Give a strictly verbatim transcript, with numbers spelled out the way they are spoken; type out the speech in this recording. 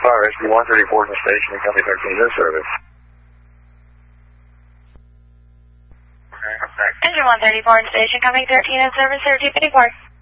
Fire Rescue one thirty-four in the station and Company thirteen in service. Engine one thirty-four in station, Company thirteen in service, thirty fifty-four.